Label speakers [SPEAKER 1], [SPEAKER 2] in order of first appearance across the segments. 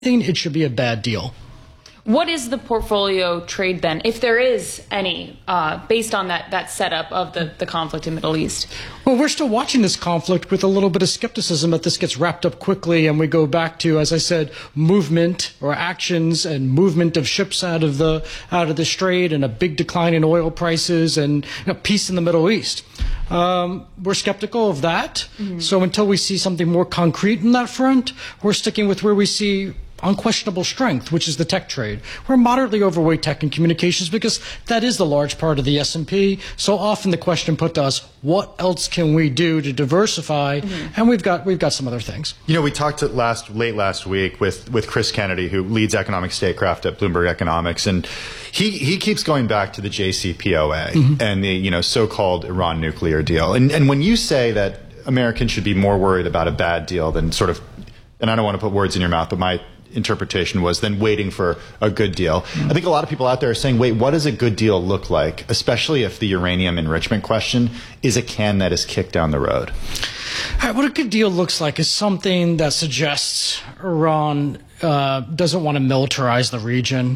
[SPEAKER 1] it should be a bad deal.
[SPEAKER 2] What is the portfolio trade then, if there is any, based on that setup of the conflict in the Middle East?
[SPEAKER 1] Well, we're still watching this conflict with a little bit of skepticism that this gets wrapped up quickly and we go back to, as I said, movement or actions and movement of ships out of the Strait and a big decline in oil prices and peace in the Middle East. We're skeptical of that. Mm-hmm. So until we see something more concrete in that front, we're sticking with where we see unquestionable strength, which is the tech trade. We're moderately overweight tech and communications because that is the large part of the S&P. So often the question put to us, what else can we do to diversify? Mm-hmm. And we've got some other things.
[SPEAKER 3] You know, we talked late last week with Chris Kennedy, who leads economic statecraft at Bloomberg Economics, and he keeps going back to the JCPOA mm-hmm. and the so-called Iran nuclear deal. And when you say that Americans should be more worried about a bad deal than sort of, and I don't want to put words in your mouth, but my interpretation was then waiting for a good deal. I think a lot of people out there are saying, wait, what does a good deal look like? Especially if the uranium enrichment question is a can that is kicked down the road.
[SPEAKER 1] All right, what a good deal looks like is something that suggests Iran doesn't want to militarize the region.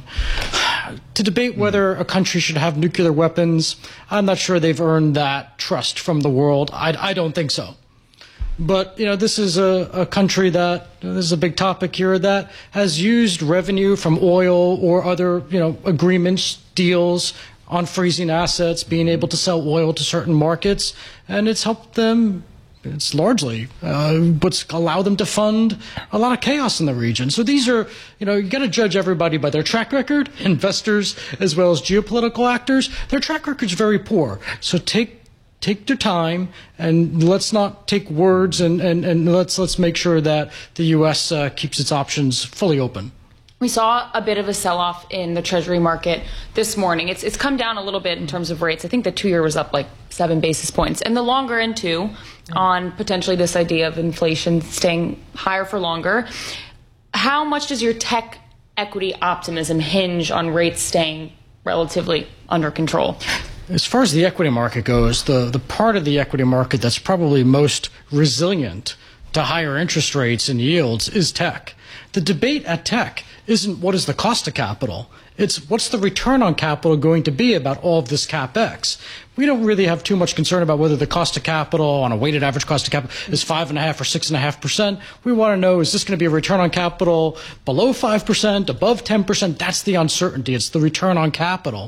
[SPEAKER 1] To debate whether a country should have nuclear weapons, I'm not sure they've earned that trust from the world. I don't think so. But, this is a country that, this is a big topic here, that has used revenue from oil or other, agreements, deals on freezing assets, being able to sell oil to certain markets, and it's helped them. It's largely what's allowed them to fund a lot of chaos in the region. So these are, you got to judge everybody by their track record, investors as well as geopolitical actors. Their track record's very poor. So take your time, and let's not take words, and let's make sure that the U.S. Keeps its options fully open.
[SPEAKER 2] We saw a bit of a sell-off in the Treasury market this morning. It's come down a little bit in terms of rates. I think the 2-year was up like 7 basis points. And the longer end, too, on potentially this idea of inflation staying higher for longer. How much does your tech equity optimism hinge on rates staying relatively under control?
[SPEAKER 1] As far as the equity market goes, the part of the equity market that's probably most resilient to higher interest rates and yields is tech. The debate at tech isn't what is the cost of capital. It's what's the return on capital going to be about all of this CapEx. We don't really have too much concern about whether the cost of capital on a weighted average cost of capital is 5.5% or 6.5%. We want to know, is this going to be a return on capital below 5%, above 10%? That's the uncertainty. It's the return on capital.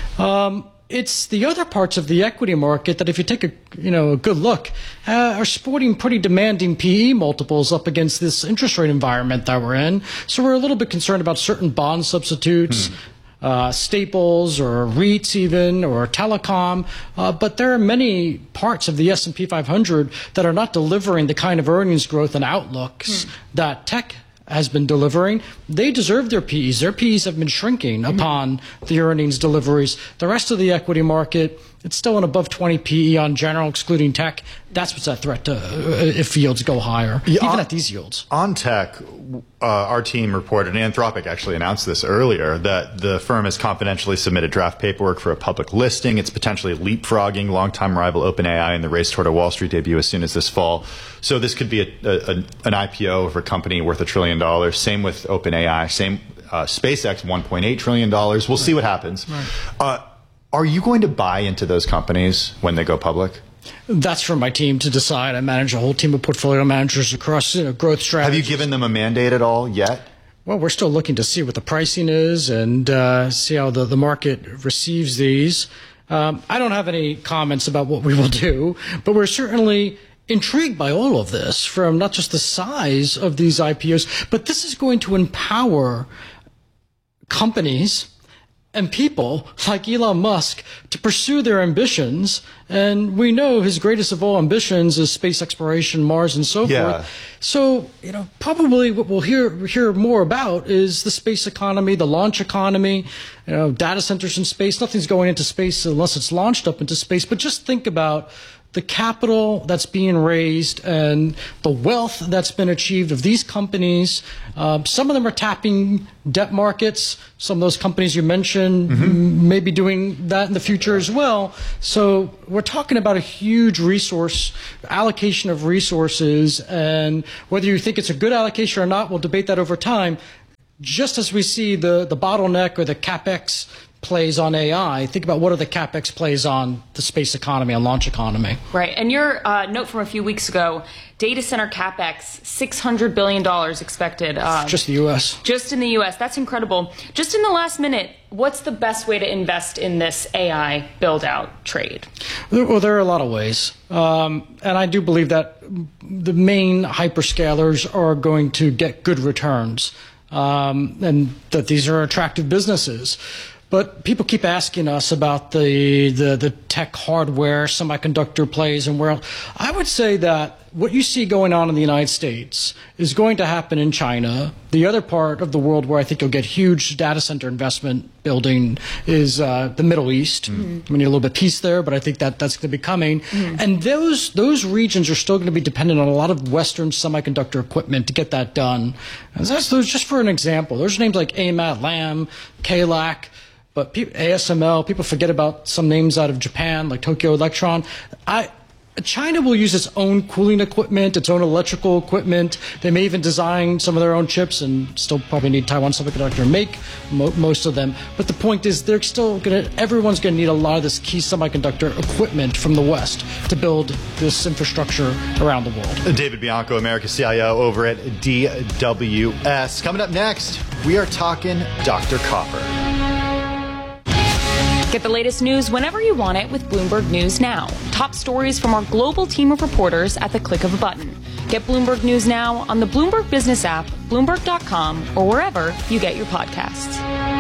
[SPEAKER 1] It's the other parts of the equity market that, if you take a good look, are sporting pretty demanding PE multiples up against this interest rate environment that we're in. So we're a little bit concerned about certain bond substitutes, staples or REITs even, or telecom. But there are many parts of the S&P 500 that are not delivering the kind of earnings growth and outlooks that tech has been delivering. They deserve their PEs. Their PEs have been shrinking upon the earnings deliveries. The rest of the equity market, it's still an above 20 PE on general, excluding tech. That's what's a threat to if yields go higher, even at these yields.
[SPEAKER 3] On tech, our team reported, and Anthropic actually announced this earlier, that the firm has confidentially submitted draft paperwork for a public listing. It's potentially leapfrogging longtime rival OpenAI in the race toward a Wall Street debut as soon as this fall. So this could be an IPO of a company worth $1 trillion. Same with OpenAI. Same SpaceX, $1.8 trillion. We'll see what happens. Right. Are you going to buy into those companies when they go public?
[SPEAKER 1] That's for my team to decide. I manage a whole team of portfolio managers across growth strategies.
[SPEAKER 3] Have you given them a mandate at all yet?
[SPEAKER 1] Well, we're still looking to see what the pricing is and see how the market receives these. I don't have any comments about what we will do, but we're certainly intrigued by all of this, from not just the size of these IPOs, but this is going to empower companies and people like Elon Musk to pursue their ambitions. And we know his greatest of all ambitions is space exploration, Mars, and so forth. So, probably what we'll hear more about is the space economy, the launch economy, data centers in space. Nothing's going into space unless it's launched up into space. But just think about the capital that's being raised and the wealth that's been achieved of these companies. Some of them are tapping debt markets. Some of those companies you mentioned may be doing that in the future as well. So we're talking about a huge resource allocation of resources, and whether you think it's a good allocation or not, we'll debate that over time. just as we see the bottleneck or the CapEx plays on AI, think about what are the CapEx plays on the space economy, on launch economy.
[SPEAKER 2] Right. And your note from a few weeks ago, data center CapEx, $600 billion expected.
[SPEAKER 1] Just the U.S.
[SPEAKER 2] Just in the U.S. That's incredible. Just in the last minute, what's the best way to invest in this AI build-out trade?
[SPEAKER 1] Well, there are a lot of ways. And I do believe that the main hyperscalers are going to get good returns, and that these are attractive businesses. But people keep asking us about the tech hardware, semiconductor plays, and where I would say that what you see going on in the United States is going to happen in China. The other part of the world where I think you'll get huge data center investment building is the Middle East. Mm-hmm. We need a little bit of peace there, but I think that's going to be coming. Mm-hmm. And those regions are still going to be dependent on a lot of Western semiconductor equipment to get that done. And that's just for an example. There's names like AMAT, Lam, KLAC. But ASML, people forget about some names out of Japan, like Tokyo Electron. China will use its own cooling equipment, its own electrical equipment. They may even design some of their own chips and still probably need Taiwan Semiconductor to make most of them. But the point is everyone's going to need a lot of this key semiconductor equipment from the West to build this infrastructure around the world.
[SPEAKER 3] David Bianco, America's CIO over at DWS. Coming up next, we are talking Dr. Copper.
[SPEAKER 2] Get the latest news whenever you want it with Bloomberg News Now. Top stories from our global team of reporters at the click of a button. Get Bloomberg News Now on the Bloomberg Business app, Bloomberg.com, or wherever you get your podcasts.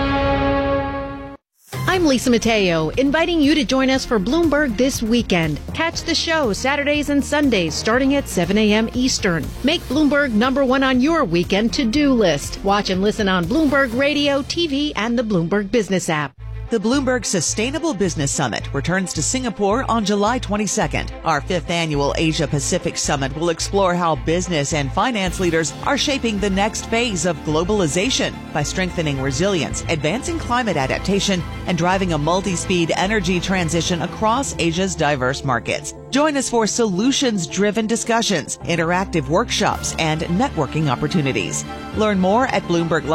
[SPEAKER 4] I'm Lisa Mateo, inviting you to join us for Bloomberg This Weekend. Catch the show Saturdays and Sundays starting at 7 a.m. Eastern. Make Bloomberg #1 on your weekend to-do list. Watch and listen on Bloomberg Radio, TV, and the Bloomberg Business app.
[SPEAKER 5] The Bloomberg Sustainable Business Summit returns to Singapore on July 22nd. Our 5th annual Asia Pacific Summit will explore how business and finance leaders are shaping the next phase of globalization by strengthening resilience, advancing climate adaptation, and driving a multi-speed energy transition across Asia's diverse markets. Join us for solutions-driven discussions, interactive workshops, and networking opportunities. Learn more at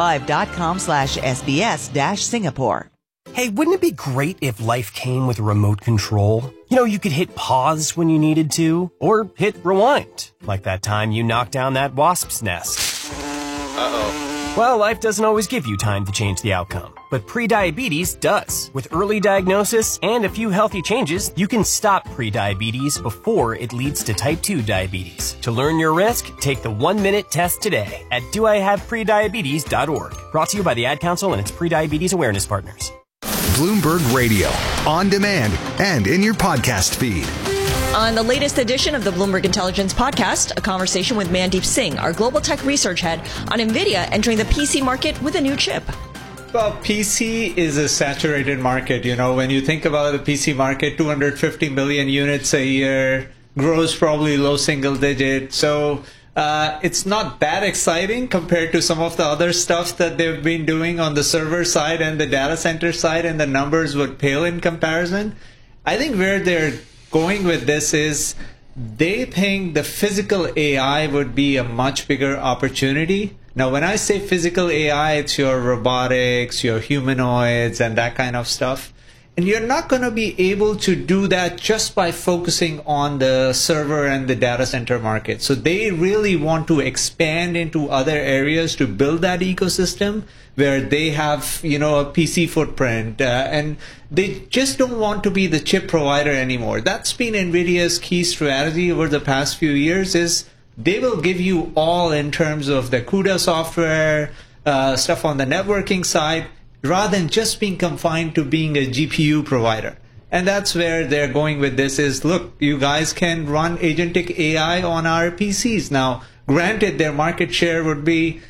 [SPEAKER 5] bloomberglive.com/SBS-Singapore.
[SPEAKER 6] Hey, wouldn't it be great if life came with a remote control? You know, you could hit pause when you needed to, or hit rewind, like that time you knocked down that wasp's nest. Uh-oh. Well, life doesn't always give you time to change the outcome, but prediabetes does. With early diagnosis and a few healthy changes, you can stop prediabetes before it leads to type 2 diabetes. To learn your risk, take the 1-minute test today at doihaveprediabetes.org. Brought to you by the Ad Council and its prediabetes awareness partners.
[SPEAKER 7] Bloomberg Radio, on demand and in your podcast feed.
[SPEAKER 8] On the latest edition of the Bloomberg Intelligence Podcast, a conversation with Mandeep Singh, our global tech research head, on NVIDIA entering the PC market with a new chip.
[SPEAKER 9] Well, PC is a saturated market. You know, when you think about the PC market, 250 million units a year, grows probably low single digit. So it's not that exciting compared to some of the other stuff that they've been doing on the server side and the data center side, and the numbers would pale in comparison. I think where they're going with this is they think the physical AI would be a much bigger opportunity. Now, when I say physical AI, it's your robotics, your humanoids, and that kind of stuff. And you're not going to be able to do that just by focusing on the server and the data center market. So they really want to expand into other areas to build that ecosystem where they have, you know, a PC footprint. And they just don't want to be the chip provider anymore. That's been NVIDIA's key strategy over the past few years, is they will give you all in terms of the CUDA software, stuff on the networking side, rather than just being confined to being a GPU provider. And that's where they're going with this is, look, you guys can run agentic AI on our PCs. Now, granted, their market share would be,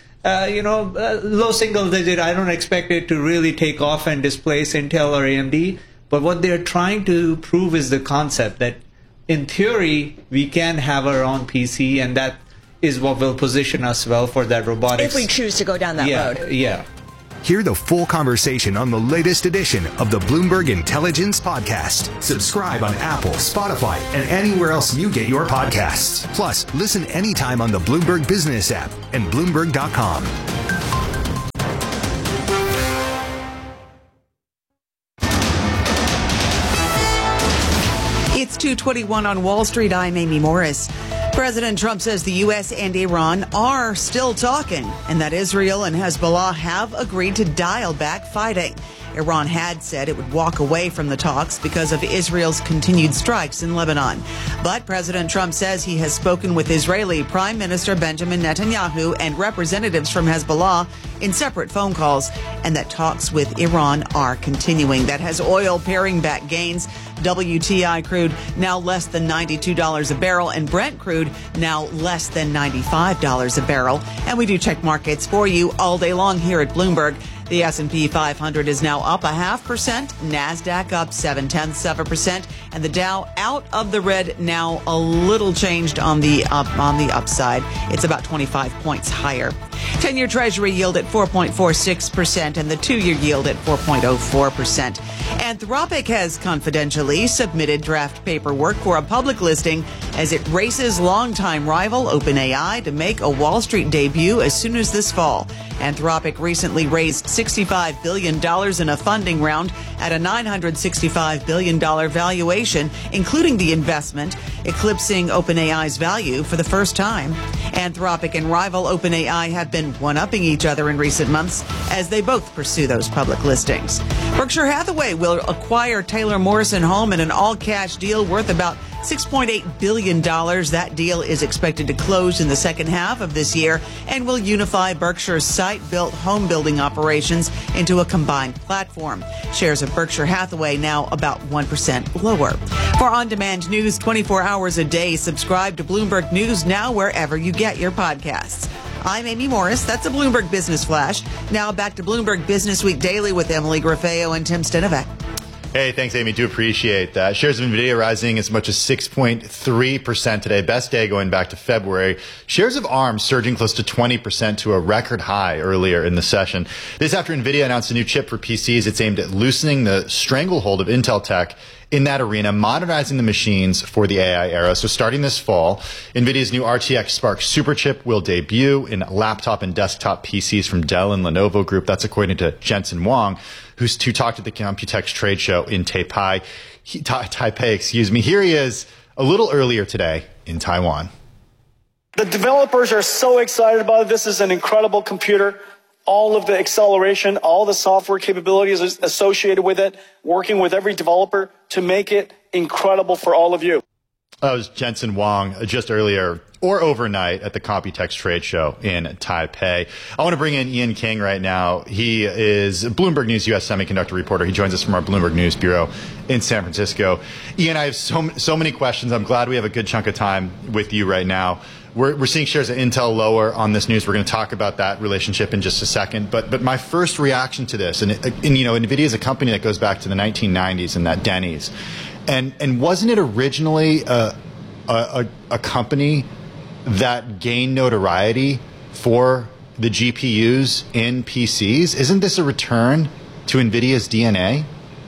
[SPEAKER 9] low single digit. I don't expect it to really take off and displace Intel or AMD. But what they're trying to prove is the concept that, in theory, we can have our own PC, and that is what will position us well for that robotics.
[SPEAKER 8] If we choose to go down that road.
[SPEAKER 9] Yeah.
[SPEAKER 7] Hear the full conversation on the latest edition of the Bloomberg Intelligence Podcast. Subscribe on Apple, Spotify, and anywhere else you get your podcasts. Plus, listen anytime on the Bloomberg Business app and Bloomberg.com.
[SPEAKER 5] 2:21 on Wall Street. I'm Amy Morris. President Trump says the U.S. and Iran are still talking and that Israel and Hezbollah have agreed to dial back fighting. Iran had said it would walk away from the talks because of Israel's continued strikes in Lebanon. But President Trump says he has spoken with Israeli Prime Minister Benjamin Netanyahu and representatives from Hezbollah in separate phone calls, and that talks with Iran are continuing. That has oil paring back gains. WTI crude now less than $92 a barrel, and Brent crude now less than $95 a barrel. And we do check markets for you all day long here at Bloomberg. The S&P 500 is now up 0.5%, NASDAQ up 0.7%, and the Dow out of the red, now a little changed on the upside. It's about 25 points higher. 10-year Treasury yield at 4.46% and the 2-year yield at 4.04%. Anthropic has confidentially submitted draft paperwork for a public listing as it races longtime rival OpenAI to make a Wall Street debut as soon as this fall. Anthropic recently raised $65 billion in a funding round at a $965 billion valuation, including the investment eclipsing OpenAI's value for the first time. Anthropic and rival OpenAI have been one-upping each other in recent months as they both pursue those public listings. Berkshire Hathaway will acquire Taylor Morrison Home in an all-cash deal worth about $6.8 billion. That deal is expected to close in the second half of this year and will unify Berkshire's site-built home building operations into a combined platform. Shares of Berkshire Hathaway now about 1% lower. For on-demand news 24 hours a day, subscribe to Bloomberg News now wherever you get your podcasts. I'm Amy Morris. That's a Bloomberg Business Flash. Now back to Bloomberg Business Week Daily with Emily Grafeo and Tim Stenovec.
[SPEAKER 3] Hey, thanks, Amy. Do appreciate that. Shares of NVIDIA rising as much as 6.3% today. Best day going back to February. Shares of ARM surging close to 20% to a record high earlier in the session. This after NVIDIA announced a new chip for PCs. It's aimed at loosening the stranglehold of Intel tech in that arena, modernizing the machines for the AI era. So starting this fall, NVIDIA's new RTX Spark Superchip will debut in laptop and desktop PCs from Dell and Lenovo Group. That's according to Jensen Huang, who talked at the Computex trade show in Taipei. Here he is a little earlier today in Taiwan.
[SPEAKER 10] The developers are so excited about it. This is an incredible computer. All of the acceleration, all the software capabilities associated with it, working with every developer to make it incredible for all of you.
[SPEAKER 3] That was Jensen Huang just earlier or overnight at the Computex trade show in Taipei. I want to bring in Ian King right now. He is Bloomberg News U.S. semiconductor reporter. He joins us from our Bloomberg News Bureau in San Francisco. Ian, I have so many questions. I'm glad we have a good chunk of time with you right now. We're seeing shares of Intel lower on this news. We're going to talk about that relationship in just a second. But my first reaction to this, and you know, NVIDIA is a company that goes back to the 1990s and that Denny's. And wasn't it originally a company that gained notoriety for the GPUs in PCs? Isn't this a return to NVIDIA's DNA?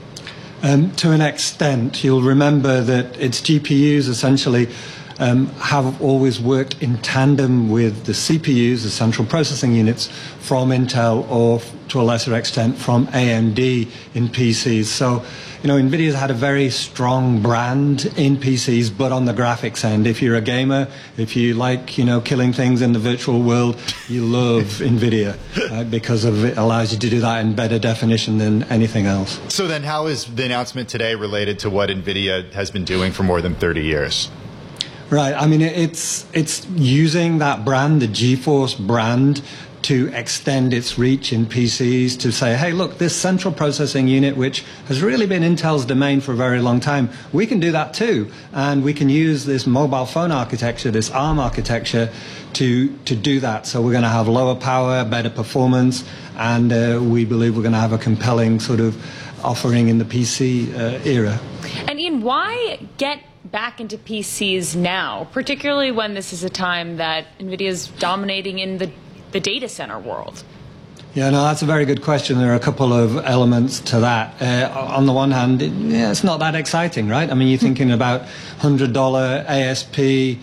[SPEAKER 11] To an extent. You'll remember that its GPUs essentially have always worked in tandem with the CPUs, the central processing units, from Intel or to a lesser extent from AMD in PCs. So, you know, NVIDIA's had a very strong brand in PCs, but on the graphics end. If you're a gamer, if you like, you know, killing things in the virtual world, you love NVIDIA because it allows you to do that in better definition than anything else.
[SPEAKER 3] So then how is the announcement today related to what NVIDIA has been doing for more than 30 years?
[SPEAKER 11] Right. I mean, it's using that brand, the GeForce brand, to extend its reach in PCs, to say, hey, look, this central processing unit, which has really been Intel's domain for a very long time, we can do that too. And we can use this mobile phone architecture, this ARM architecture, to do that. So we're going to have lower power, better performance, and we believe we're going to have a compelling sort of offering in the PC era.
[SPEAKER 2] And Ian, why get back into PCs now, particularly when this is a time that NVIDIA is dominating in the data center world?
[SPEAKER 11] Yeah, no, that's a very good question. There are a couple of elements to that. On the one hand, it's not that exciting, right? I mean, you're thinking about $100 ASP,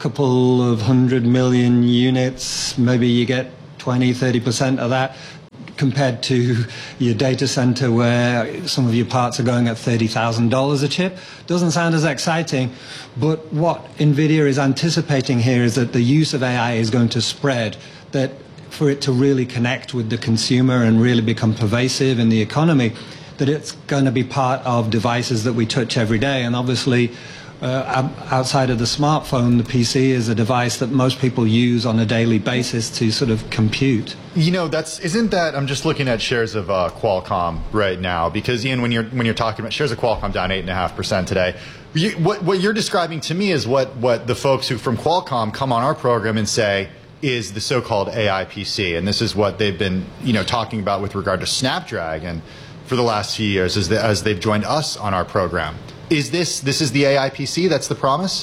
[SPEAKER 11] couple of 100 million units, maybe you get 20, 30% of that. compared to your data center where some of your parts are going at $30,000 a chip. Doesn't sound as exciting, but what NVIDIA is anticipating here is that the use of AI is going to spread, that for it to really connect with the consumer and really become pervasive in the economy, that it's going to be part of devices that we touch every day. And obviously, outside of the smartphone, the PC is a device that most people use on a daily basis to sort of compute.
[SPEAKER 3] You know, isn't that? I'm just looking at shares of Qualcomm right now, because Ian, when you're talking about shares of Qualcomm down 8.5% today, what you're describing to me is what the folks who from Qualcomm come on our program and say is the so-called AI PC, and this is what they've been talking about with regard to Snapdragon for the last few years as they've joined us on our program. Is this is the AI PC? That's the promise?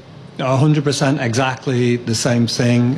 [SPEAKER 11] 100% exactly the same thing.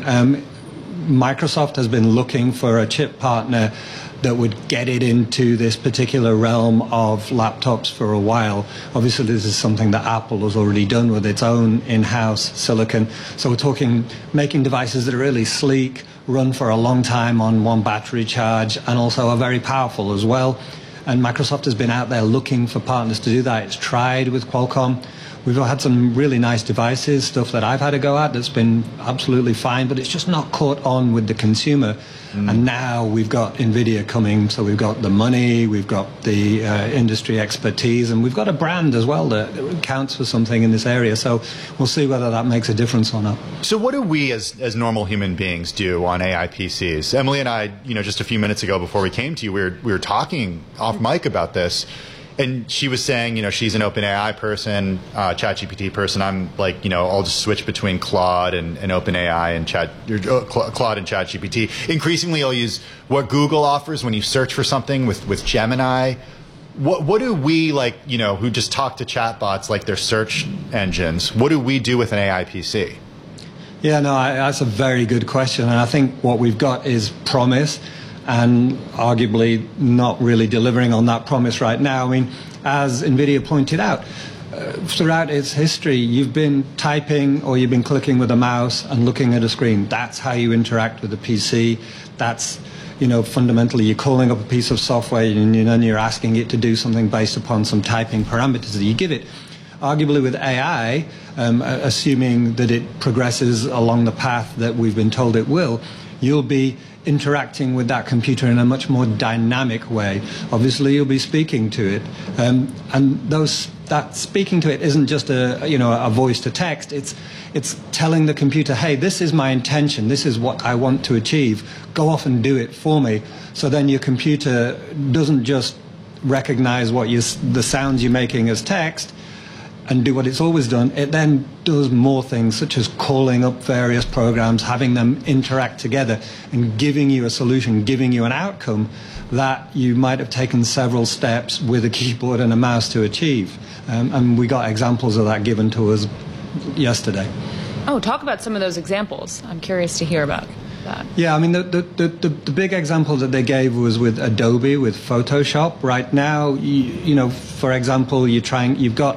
[SPEAKER 11] Microsoft has been looking for a chip partner that would get it into this particular realm of laptops for a while. Obviously, this is something that Apple has already done with its own in-house silicon. So we're talking making devices that are really sleek, run for a long time on one battery charge, and also are very powerful as well. And Microsoft has been out there looking for partners to do that. It's tried with Qualcomm. We've had some really nice devices, stuff that I've had to go at that's been absolutely fine, but it's just not caught on with the consumer. And now we've got NVIDIA coming, so we've got the money, we've got the industry expertise, and we've got a brand as well that counts for something in this area. So we'll see whether that makes a difference or not.
[SPEAKER 3] So what do we as normal human beings do on AI PCs? Emily and I, just a few minutes ago before we came to you, we were talking off mic about this. And she was saying, she's an OpenAI person, ChatGPT person. I'm like, I'll just switch between Claude and OpenAI and Claude and ChatGPT. Increasingly, I'll use what Google offers when you search for something with Gemini. What do we, who just talk to chatbots like they're search engines, what do we do with an AI PC?
[SPEAKER 11] Yeah, no, that's a very good question. And I think what we've got is promise, and arguably not really delivering on that promise right now. I mean, as NVIDIA pointed out, throughout its history, you've been typing or you've been clicking with a mouse and looking at a screen. That's how you interact with a PC. That's, fundamentally you're calling up a piece of software and then you're asking it to do something based upon some typing parameters that you give it. Arguably with AI, assuming that it progresses along the path that we've been told it will, you'll be interacting with that computer in a much more dynamic way. Obviously, you'll be speaking to it, and that speaking to it isn't just a voice to text. It's telling the computer, hey, this is my intention. This is what I want to achieve. Go off and do it for me. So then your computer doesn't just recognize the sounds you're making as text and do what it's always done. It then does more things, such as calling up various programs, having them interact together, and giving you a solution, giving you an outcome that you might have taken several steps with a keyboard and a mouse to achieve. And we got examples of that given to us yesterday.
[SPEAKER 2] Oh, talk about some of those examples. I'm curious to hear about that.
[SPEAKER 11] Yeah, I mean, the big example that they gave was with Adobe, with Photoshop. Right now, for example, you've got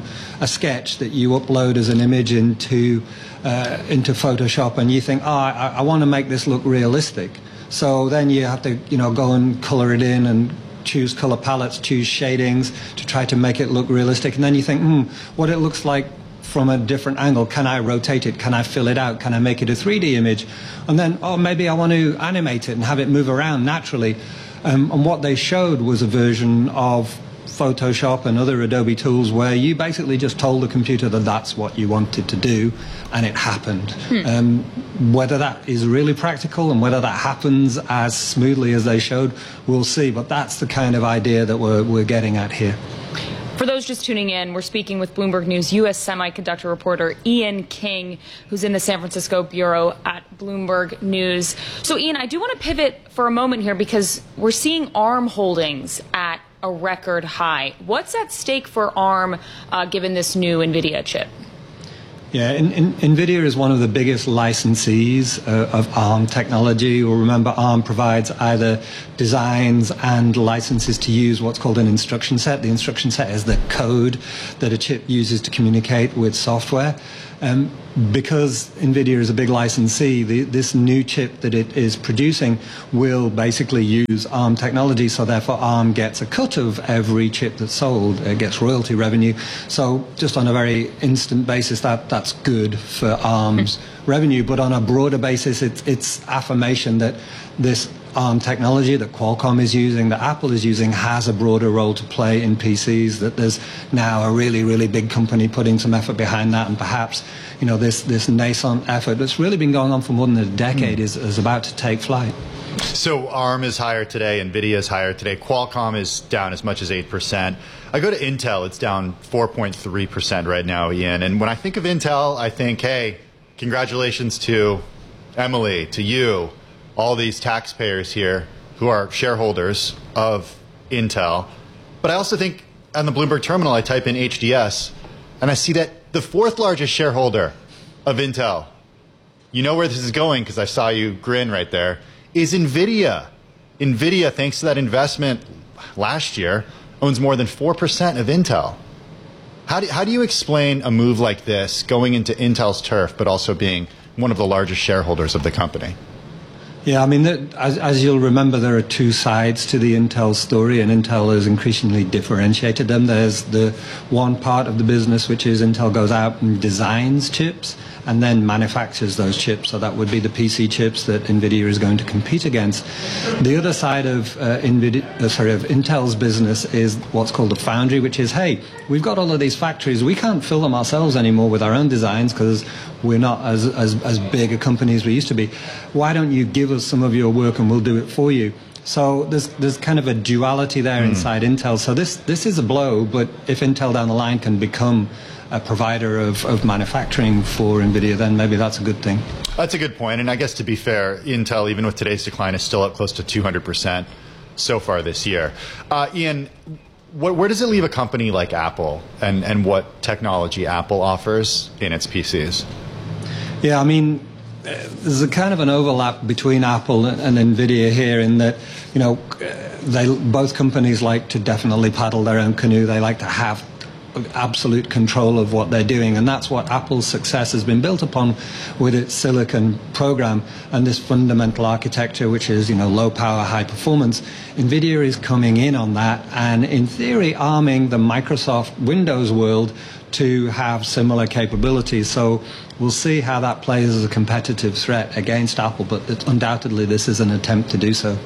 [SPEAKER 11] a sketch that you upload as an image into Photoshop, and you think, I want to make this look realistic. So then you have to, go and color it in and choose color palettes, choose shadings to try to make it look realistic. And then you think, what it looks like from a different angle. Can I rotate it? Can I fill it out? Can I make it a 3D image? And then, maybe I want to animate it and have it move around naturally. And what they showed was a version of Photoshop and other Adobe tools where you basically just told the computer that that's what you wanted to do, and it happened. Whether that is really practical and whether that happens as smoothly as they showed, we'll see. But that's the kind of idea that we're getting at here.
[SPEAKER 2] For those just tuning in, we're speaking with Bloomberg News U.S. semiconductor reporter Ian King, who's in the San Francisco bureau at Bloomberg News. So, Ian, I do want to pivot for a moment here because we're seeing ARM holdings at a record high. What's at stake for ARM given this new NVIDIA chip?
[SPEAKER 11] Yeah, NVIDIA is one of the biggest licensees of ARM technology. You'll remember ARM provides either designs and licenses to use what's called an instruction set. The instruction set is the code that a chip uses to communicate with software. Because NVIDIA is a big licensee, this new chip that it is producing will basically use ARM technology, so therefore ARM gets a cut of every chip that's sold. It gets royalty revenue. So just on a very instant basis, that's good for ARM's revenue. But on a broader basis, it's affirmation that this ARM technology that Qualcomm is using, that Apple is using, has a broader role to play in PCs, that there's now a really, really big company putting some effort behind that, and perhaps, you know, this nascent effort that's really been going on for more than a decade is about to take flight.
[SPEAKER 3] So ARM is higher today, NVIDIA is higher today, Qualcomm is down as much as 8%. I go to Intel, it's down 4.3% right now, Ian. And when I think of Intel, I think, hey, congratulations to Emily, to you, all these taxpayers here who are shareholders of Intel. But I also think on the Bloomberg terminal, I type in HDS, and I see that the fourth largest shareholder of Intel, you know where this is going because I saw you grin right there, is NVIDIA. NVIDIA, thanks to that investment last year, owns more than 4% of Intel. How do you explain a move like this going into Intel's turf, but also being one of the largest shareholders of the company?
[SPEAKER 11] Yeah, I mean, as you'll remember, there are two sides to the Intel story, and Intel has increasingly differentiated them. There's the one part of the business, which is Intel goes out and designs chips and then manufactures those chips. So that would be the PC chips that NVIDIA is going to compete against. The other side of Intel's business is what's called a foundry, which is, hey, we've got all of these factories. We can't fill them ourselves anymore with our own designs because we're not as big a company as we used to be. Why don't you give us some of your work and we'll do it for you? So there's kind of a duality there inside Intel. So this is a blow, but if Intel down the line can become a provider of manufacturing for NVIDIA, then maybe that's a good thing.
[SPEAKER 3] That's a good point. And I guess to be fair, Intel, even with today's decline, is still up close to 200% so far this year. Ian, where does it leave a company like Apple and what technology Apple offers in its PCs?
[SPEAKER 11] Yeah, I mean, there's a kind of an overlap between Apple and NVIDIA here in that, you know, both companies like to definitely paddle their own canoe. They like to have absolute control of what they're doing, and that's what Apple's success has been built upon with its silicon program and this fundamental architecture, which is, you know, low power, high performance. NVIDIA is coming in on that and in theory arming the Microsoft Windows world to have similar capabilities. So we'll see how that plays as a competitive threat against Apple, but undoubtedly this is an attempt to do so.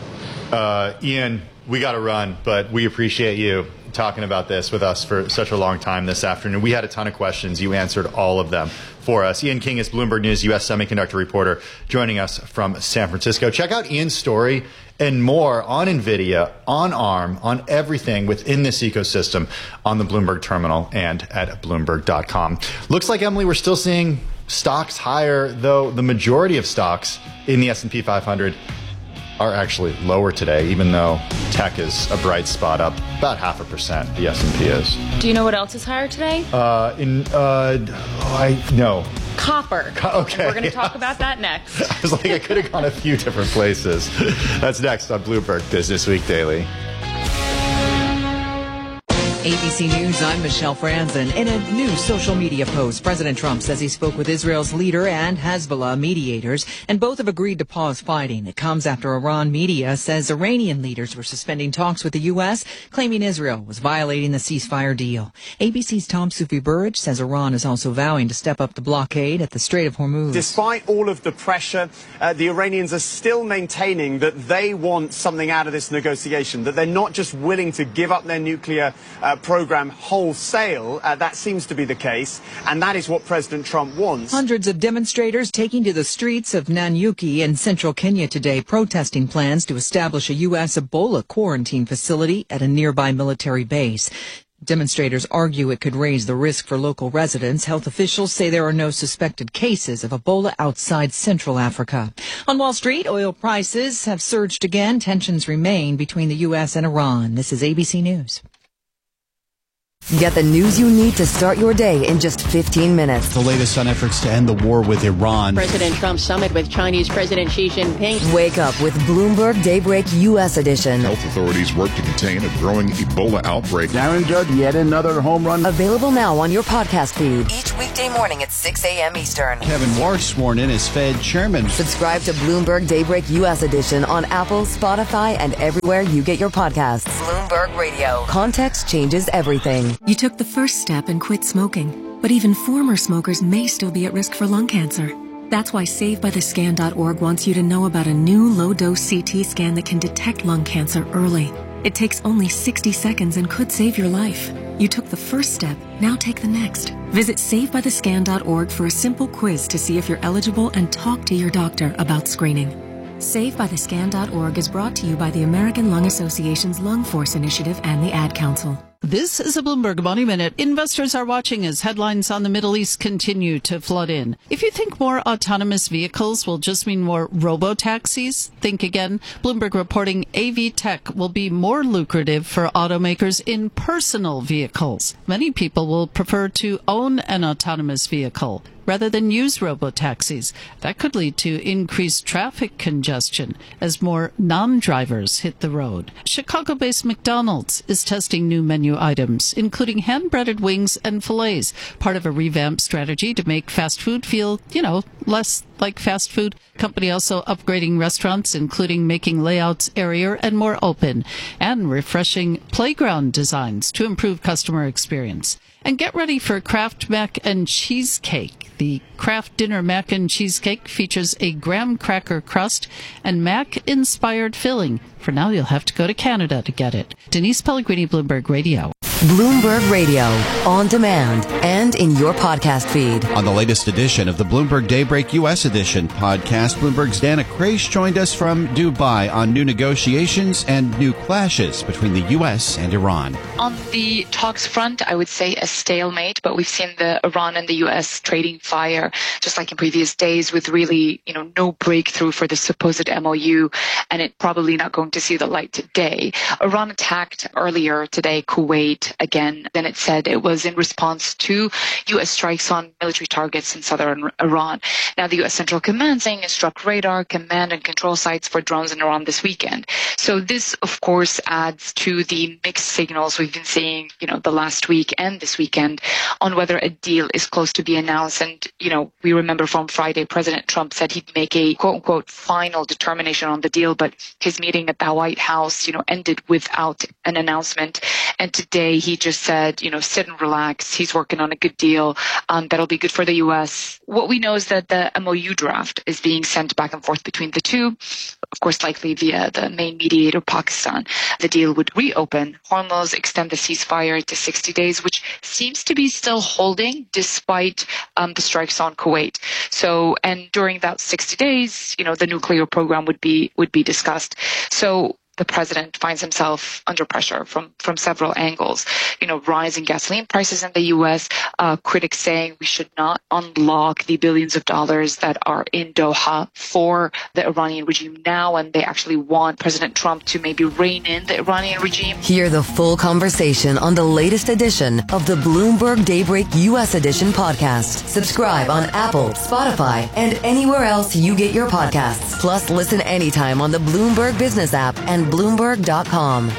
[SPEAKER 3] Ian, we got to run, but we appreciate you talking about this with us for such a long time this afternoon. We had a ton of questions. You answered all of them for us. Ian King is Bloomberg News U.S. semiconductor reporter joining us from San Francisco. Check out Ian's story and more on NVIDIA, on ARM, on everything within this ecosystem on the Bloomberg terminal and at Bloomberg.com. Looks like, Emily, we're still seeing stocks higher, though the majority of stocks in the S&P 500 are actually lower today, even though tech is a bright spot, up about 0.5%, the S&P is.
[SPEAKER 2] Do you know what else is higher today?
[SPEAKER 3] No.
[SPEAKER 2] Copper.
[SPEAKER 3] Okay.
[SPEAKER 2] And we're going to talk about that next.
[SPEAKER 3] I was like, I could have gone a few different places. That's next on Bloomberg Business Week Daily.
[SPEAKER 12] ABC News, I'm Michelle Franzen. In a new social media post, President Trump says he spoke with Israel's leader and Hezbollah mediators, and both have agreed to pause fighting. It comes after Iran media says Iranian leaders were suspending talks with the U.S., claiming Israel was violating the ceasefire deal. ABC's Tom Sufi Burrage says Iran is also vowing to step up the blockade at the Strait of Hormuz.
[SPEAKER 13] Despite all of the pressure, the Iranians are still maintaining that they want something out of this negotiation, that they're not just willing to give up their nuclear program wholesale. That seems to be the case, and that is what President Trump wants.
[SPEAKER 12] Hundreds of demonstrators taking to the streets of Nanyuki in central Kenya today, protesting plans to establish a U.S. Ebola quarantine facility at a nearby military base. Demonstrators argue it could raise the risk for local residents. Health officials say there are no suspected cases of Ebola outside Central Africa. On Wall Street, oil prices have surged again. Tensions remain between the U.S. and Iran. This is ABC News.
[SPEAKER 14] Get the news you need to start your day in just 15 minutes.
[SPEAKER 15] The latest on efforts to end the war with Iran.
[SPEAKER 16] President Trump's summit with Chinese President Xi Jinping.
[SPEAKER 14] Wake up with Bloomberg Daybreak U.S. edition.
[SPEAKER 17] Health authorities work to contain a growing Ebola outbreak.
[SPEAKER 18] Darren Judd, yet another home run.
[SPEAKER 14] Available now on your podcast feed. Each weekday morning at 6 a.m. Eastern.
[SPEAKER 15] Kevin Warsh sworn in as Fed chairman.
[SPEAKER 14] Subscribe to Bloomberg Daybreak U.S. edition on Apple, Spotify, and everywhere you get your podcasts. Bloomberg Radio. Context changes everything.
[SPEAKER 19] You took the first step and quit smoking, but even former smokers may still be at risk for lung cancer. That's why SaveByTheScan.org wants you to know about a new low-dose CT scan that can detect lung cancer early. It takes only 60 seconds and could save your life. You took the first step, now take the next. Visit SaveByTheScan.org for a simple quiz to see if you're eligible and talk to your doctor about screening. SaveByTheScan.org is brought to you by the American Lung Association's Lung Force Initiative and the Ad Council.
[SPEAKER 20] This is a Bloomberg Money Minute. Investors are watching as headlines on the Middle East continue to flood in. If you think more autonomous vehicles will just mean more robo-taxis, think again. Bloomberg reporting AV tech will be more lucrative for automakers in personal vehicles. Many people will prefer to own an autonomous vehicle rather than use robo-taxis. That could lead to increased traffic congestion as more non-drivers hit the road. Chicago-based McDonald's is testing new menu items, including hand-breaded wings and fillets, part of a revamped strategy to make fast food feel, less like fast food. Company also upgrading restaurants, including making layouts airier and more open, and refreshing playground designs to improve customer experience. And get ready for Kraft Mac and Cheesecake. The Kraft Dinner Mac and Cheesecake features a graham cracker crust and Mac-inspired filling. For now, you'll have to go to Canada to get it. Denise Pellegrini, Bloomberg Radio.
[SPEAKER 14] Bloomberg Radio, on demand and in your podcast feed.
[SPEAKER 15] On the latest edition of the Bloomberg Daybreak U.S. edition podcast, Bloomberg's Dana Kraish joined us from Dubai on new negotiations and new clashes between the U.S. and Iran.
[SPEAKER 21] On the talks front, I would say a stalemate, but we've seen the Iran and the U.S. trading fire, just like in previous days, with really, no breakthrough for the supposed MOU, and it probably not going to see the light today. Iran attacked earlier today Kuwait again. Then it said it was in response to U.S. strikes on military targets in southern Iran. Now, the U.S. Central Command saying it struck radar, command, and control sites for drones in Iran this weekend. So this, of course, adds to the mixed signals we've been seeing, the last week and this weekend on whether a deal is close to be announced. And, we remember from Friday, President Trump said he'd make a quote-unquote final determination on the deal, but his meeting at the White House, ended without an announcement. And today he just said, sit and relax. He's working on a good deal that'll be good for the U.S. What we know is that the MOU draft is being sent back and forth between the two, of course, likely via the main mediator, Pakistan. The deal would reopen Hormuz, extend the ceasefire to 60 days, which seems to be still holding despite the strikes on Kuwait. So, and during that 60 days, the nuclear program would be discussed. So the president finds himself under pressure from several angles. Rising gasoline prices in the U.S., critics saying we should not unlock the billions of dollars that are in Doha for the Iranian regime now, and they actually want President Trump to maybe rein in the Iranian regime.
[SPEAKER 14] Hear the full conversation on the latest edition of the Bloomberg Daybreak U.S. edition podcast. Subscribe on Apple, Spotify, and anywhere else you get your podcasts. Plus, listen anytime on the Bloomberg Business app and Bloomberg.com.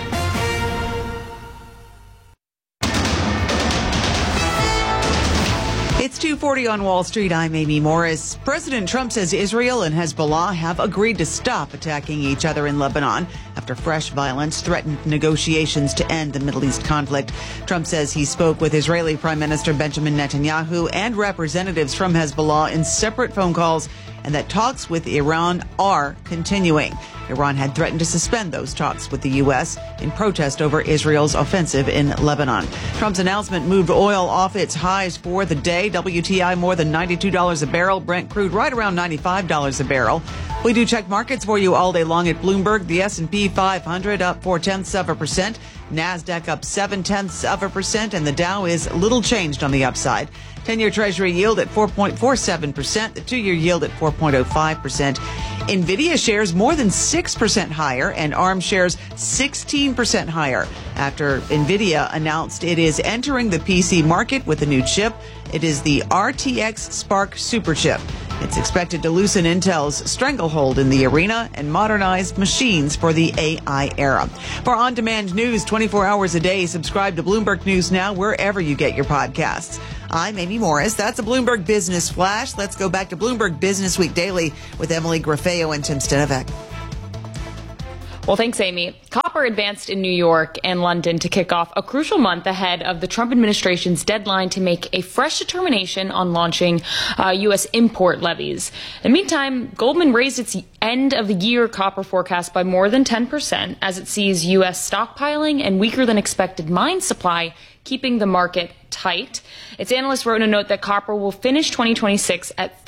[SPEAKER 5] It's 2:40 on Wall Street. I'm Amy Morris. President Trump says Israel and Hezbollah have agreed to stop attacking each other in Lebanon after fresh violence threatened negotiations to end the Middle East conflict. Trump says he spoke with Israeli Prime Minister Benjamin Netanyahu and representatives from Hezbollah in separate phone calls, and that talks with Iran are continuing. Iran had threatened to suspend those talks with the U.S. in protest over Israel's offensive in Lebanon. Trump's announcement moved oil off its highs for the day. WTI more than $92 a barrel. Brent crude right around $95 a barrel. We do check markets for you all day long at Bloomberg. The S&P 500 up 0.4%. NASDAQ up 0.7%, and the Dow is little changed on the upside. 10-year Treasury yield at 4.47%, the 2-year yield at 4.05%. NVIDIA shares more than 6% higher and ARM shares 16% higher after NVIDIA announced it is entering the PC market with a new chip. It is the RTX Spark Superchip. It's expected to loosen Intel's stranglehold in the arena and modernize machines for the AI era. For on-demand news 24 hours a day, subscribe to Bloomberg News Now wherever you get your podcasts. I'm Amy Morris. That's a Bloomberg Business Flash. Let's go back to Bloomberg Business Week Daily with Emily Grafeo and Tim Stenovec.
[SPEAKER 2] Well, thanks, Amy. Copper advanced in New York and London to kick off a crucial month ahead of the Trump administration's deadline to make a fresh determination on launching U.S. import levies. In the meantime, Goldman raised its end-of-the-year copper forecast by more than 10% as it sees U.S. stockpiling and weaker-than-expected mine supply keeping the market tight. Its analyst wrote in a note that copper will finish 2026 at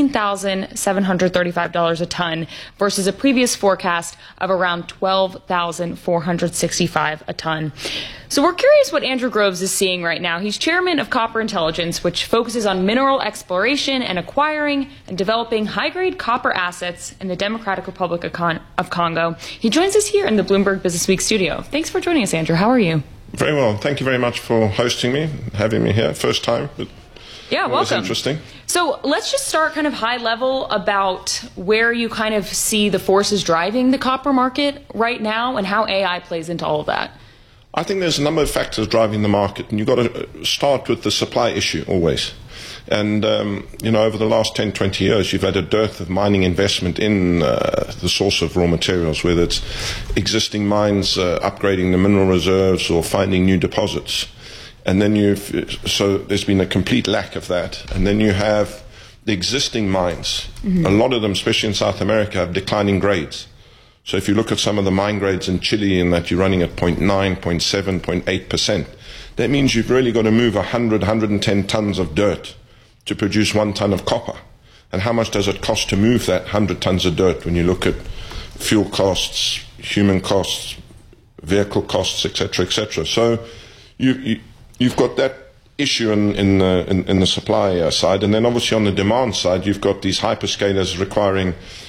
[SPEAKER 2] $13,735 a ton versus a previous forecast of around $12,465 a ton. So we're curious what Andrew Groves is seeing right now. He's chairman of Copper Intelligence, which focuses on mineral exploration and acquiring and developing high-grade copper assets in the Democratic Republic of Congo. He joins us here in the Bloomberg Business Week studio. Thanks for joining us, Andrew. How are you?
[SPEAKER 1] Very well. Thank you very much for hosting me, having me here. First time, but
[SPEAKER 2] yeah, welcome.
[SPEAKER 1] Interesting.
[SPEAKER 2] So let's just start kind of high level about where you kind of see the forces driving the copper market right now and how AI plays into all of that.
[SPEAKER 1] I think there's a number of factors driving the market, and you've got to start with the supply issue always. And, over the last 10, 20 years, you've had a dearth of mining investment in the source of raw materials, whether it's existing mines upgrading the mineral reserves or finding new deposits. And then so there's been a complete lack of that. And then you have the existing mines. Mm-hmm. A lot of them, especially in South America, have declining grades. So if you look at some of the mine grades in Chile, in that you're running at 0.9, 0.7, 0.8%, that means you've really got to move 100, 110 tons of dirt to produce 1 ton of copper. And how much does it cost to move that 100 tons of dirt when you look at fuel costs, human costs, vehicle costs, etc., etc.? So you've got that issue in the supply side, and then obviously on the demand side, you've got these hyperscalers requiring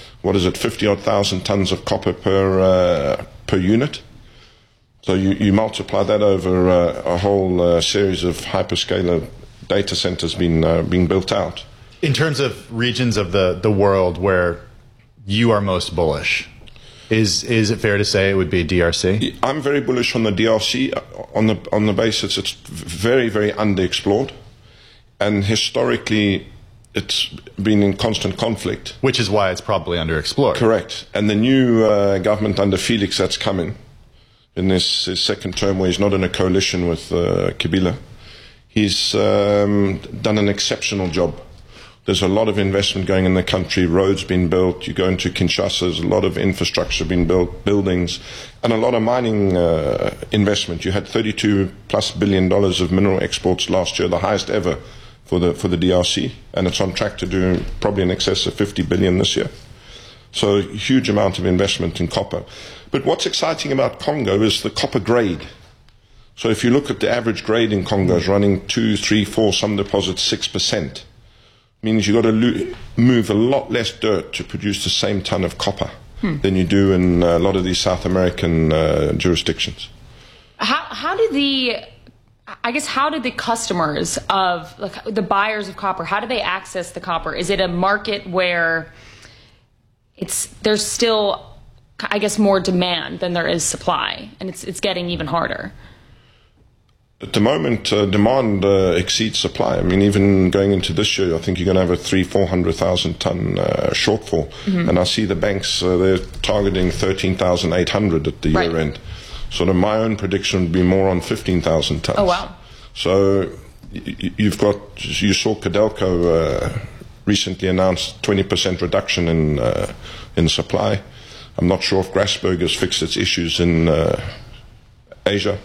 [SPEAKER 1] 50,000 tons of copper per unit. So you multiply that over a whole series of hyperscaler data centers being built out.
[SPEAKER 3] In terms of regions of the world where you are most bullish, is it fair to say it would be DRC?
[SPEAKER 1] I'm very bullish on the DRC on the basis it's very, very underexplored, and historically it's been in constant conflict.
[SPEAKER 3] Which is why it's probably underexplored.
[SPEAKER 1] Correct. And the new government under Felix that's coming in his second term, where he's not in a coalition with Kabila, he's done an exceptional job. There's a lot of investment going in the country, roads being built. You go into Kinshasa, there's a lot of infrastructure being built, buildings, and a lot of mining investment. You had $32+ billion of mineral exports last year, the highest ever for the DRC, and it's on track to do probably in excess of $50 billion this year. So a huge amount of investment in copper. But what's exciting about Congo is the copper grade. So if you look at the average grade in Congo, is running 2, 3, 4, some deposits 6%. Means you've got to move a lot less dirt to produce the same ton of copper than you do in a lot of these South American jurisdictions.
[SPEAKER 2] How do the customers of the buyers of copper, how do they access the copper? Is it a market where there's still, I guess, more demand than there is supply, and it's getting even harder?
[SPEAKER 1] At the moment, demand exceeds supply. I mean, even going into this year, I think you're going to have a 400,000 ton shortfall. Mm-hmm. And I see the banks, they're targeting 13,800 at the year end. Sort of my own prediction would be more on 15,000 tons.
[SPEAKER 2] Oh, wow.
[SPEAKER 1] So you saw Codelco recently announced 20% reduction in supply. I'm not sure if Grasberg has fixed its issues in Asia.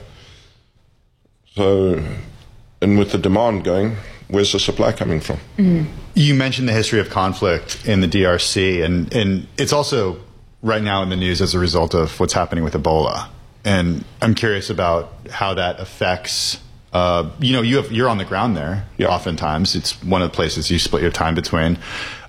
[SPEAKER 1] So, and with the demand going, where's the supply coming from?
[SPEAKER 3] Mm-hmm. You mentioned the history of conflict in the DRC, and it's also right now in the news as a result of what's happening with Ebola. And I'm curious about how that affects, you're on the ground there. Yeah. Oftentimes. It's one of the places you split your time between.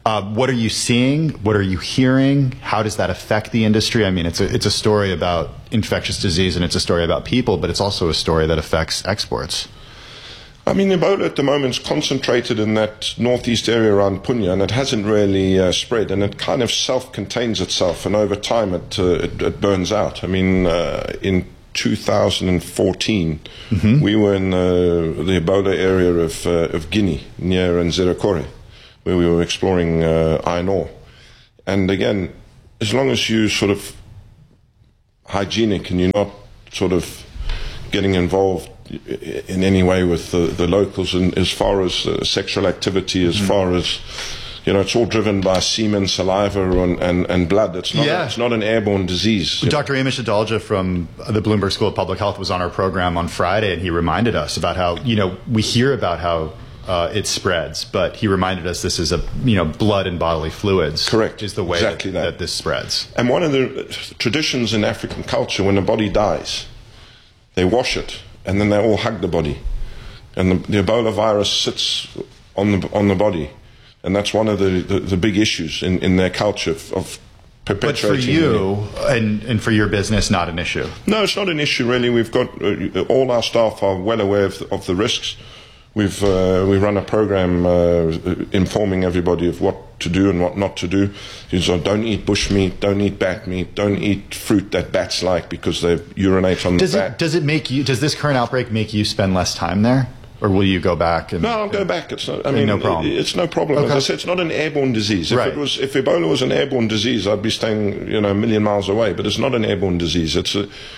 [SPEAKER 3] What are you seeing? What are you hearing? How does that affect the industry? I mean, it's a story about infectious disease and it's a story about people, but it's also a story that affects exports.
[SPEAKER 1] I mean, Ebola at the moment is concentrated in that northeast area around Punya, and it hasn't really spread, and it kind of self-contains itself, and over time it burns out. I mean, in 2014, we were in the Ebola area of Guinea, near Nzerekore, where we were exploring iron ore. And again, as long as you sort of hygienic and you're not sort of getting involved in any way with the locals, and as far as sexual activity, as far as, you know, it's all driven by semen, saliva, and blood. It's not an airborne disease.
[SPEAKER 3] Dr. Amish Adalja from the Bloomberg School of Public Health was on our program on Friday, and he reminded us about how, you know, we hear about how it spreads, but he reminded us this is blood and bodily fluids.
[SPEAKER 1] Correct.
[SPEAKER 3] Is the way that this spreads.
[SPEAKER 1] And one of the traditions in African culture, when a body dies, they wash it, and then they all hug the body. And the Ebola virus sits on the body. And that's one of the big issues in their culture of perpetuating.
[SPEAKER 3] But for you and for your business, not an issue?
[SPEAKER 1] No, it's not an issue, really. We've got all our staff are well aware of the risks. We run a program informing everybody of what to do and what not to do. So don't eat bushmeat, don't eat bat meat, don't eat fruit that bats like because they urinate on the bat.
[SPEAKER 3] Does this current outbreak make you spend less time there? Or will you go back?
[SPEAKER 1] No, I'll go back. It's not, no problem. It's no problem.
[SPEAKER 3] Okay.
[SPEAKER 1] As I said, it's not an airborne disease. If Ebola was an airborne disease, I'd be staying, a million miles away. But it's not an airborne disease. It's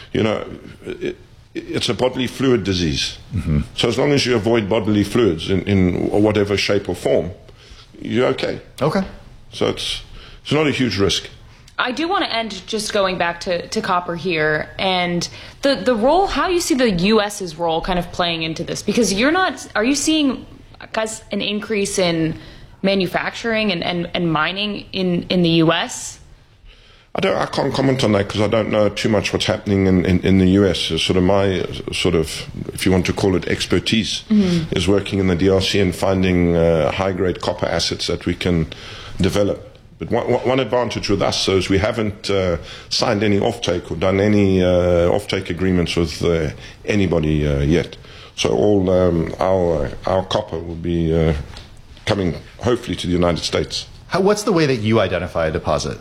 [SPEAKER 1] it's a bodily fluid disease. So as long as you avoid bodily fluids in whatever shape or form, you're okay.
[SPEAKER 3] Okay.
[SPEAKER 1] So it's not a huge risk.
[SPEAKER 2] I do want to end just going back to copper here and the role, how you see the U.S.'s role kind of playing into this, because are you seeing, guys, an increase in manufacturing and mining in the U.S.?
[SPEAKER 1] I can't comment on that because I don't know too much what's happening in the US. Sort of my if you want to call it expertise, is working in the DRC and finding high-grade copper assets that we can develop. But one advantage with us is we haven't signed any offtake or done any offtake agreements with anybody yet. So all our copper will be coming hopefully to the United States.
[SPEAKER 3] What's the way that you identify a deposit?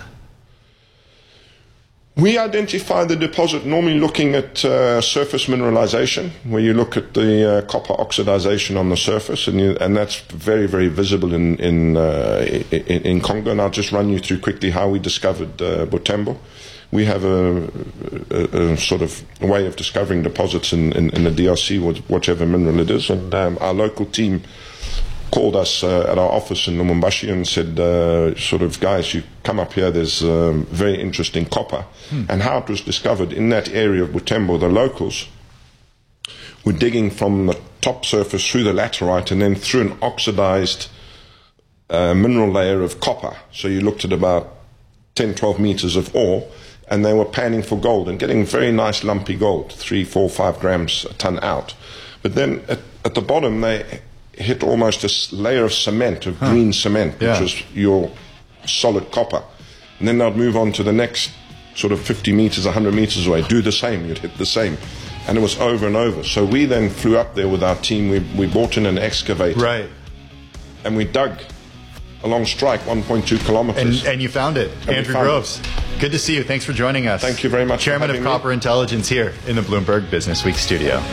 [SPEAKER 1] We identify the deposit normally looking at surface mineralization, where you look at the copper oxidization on the surface, and that's very, very visible in Congo. And I'll just run you through quickly how we discovered Butembo. We have a sort of way of discovering deposits in the DRC, whichever mineral it is, and our local team called us at our office in Lumumbashi and said, guys, you come up here, there's very interesting copper. And how it was discovered in that area of Butembo, the locals were digging from the top surface through the laterite and then through an oxidized mineral layer of copper. So you looked at about 10, 12 meters of ore, and they were panning for gold and getting very nice lumpy gold, 3, 4, 5 grams a ton out. But then at the bottom, they hit almost a layer of cement, of green cement, which was your solid copper. And then they'd move on to the next sort of 50 meters, 100 meters away, do the same, you'd hit the same. And it was over and over. So we then flew up there with our team, we brought in an excavator.
[SPEAKER 3] Right.
[SPEAKER 1] And we dug along strike 1.2 kilometers.
[SPEAKER 3] And you found it. Andrew Groves, good to see you. Thanks for joining us.
[SPEAKER 1] Thank you very much.
[SPEAKER 3] Chairman of Copper Intelligence here in the Bloomberg Business Week studio.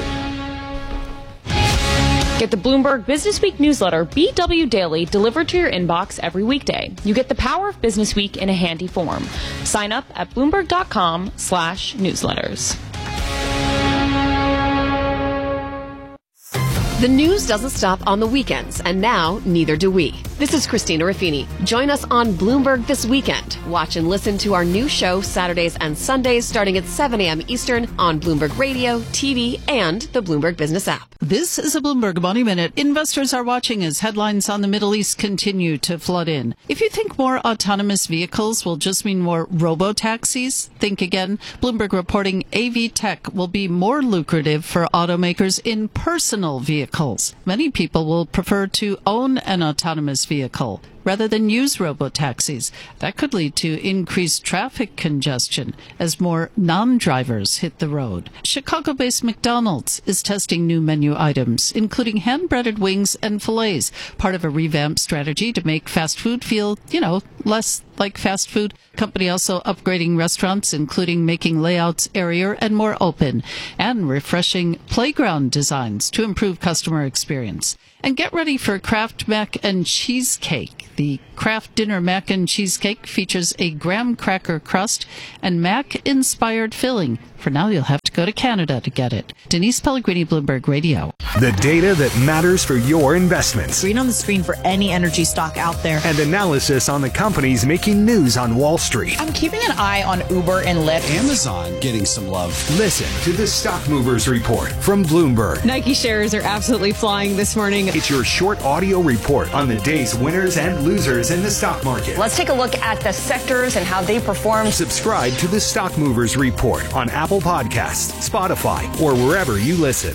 [SPEAKER 2] Get the Bloomberg Business Week newsletter, BW Daily, delivered to your inbox every weekday. You get the power of Business Week in a handy form. Sign up at Bloomberg.com/newsletters.
[SPEAKER 4] The news doesn't stop on the weekends, and now neither do we. This is Christina Raffini. Join us on Bloomberg this weekend. Watch and listen to our new show Saturdays and Sundays starting at 7 a.m. Eastern on Bloomberg Radio, TV, and the Bloomberg Business app.
[SPEAKER 20] This is a Bloomberg Money Minute. Investors are watching as headlines on the Middle East continue to flood in. If you think more autonomous vehicles will just mean more robo-taxis, think again. Bloomberg reporting AV tech will be more lucrative for automakers in personal vehicles. Many people will prefer to own an autonomous vehicle. rather than use robo-taxis. That could lead to increased traffic congestion as more non-drivers hit the road. Chicago-based McDonald's is testing new menu items, including hand-breaded wings and fillets, part of a revamped strategy to make fast food feel, less like fast food. Company also upgrading restaurants, including making layouts airier and more open, and refreshing playground designs to improve customer experience. And get ready for Kraft Mac and Cheesecake. The Kraft Dinner Mac and Cheesecake features a graham cracker crust and mac-inspired filling. For now, you'll have to go to Canada to get it. Denise Pellegrini, Bloomberg Radio.
[SPEAKER 7] The data that matters for your investments.
[SPEAKER 8] Green on the screen for any energy stock out there.
[SPEAKER 7] And analysis on the companies making news on Wall Street.
[SPEAKER 6] I'm keeping an eye on Uber and Lyft.
[SPEAKER 15] Amazon getting some love.
[SPEAKER 7] Listen to the Stock Movers Report from Bloomberg.
[SPEAKER 4] Nike shares are absolutely flying this morning.
[SPEAKER 7] It's your short audio report on the day's winners and losers in the stock market.
[SPEAKER 6] Let's take a look at the sectors and how they performed.
[SPEAKER 7] Subscribe to the Stock Movers Report on Apple Podcasts, Spotify, or wherever you listen.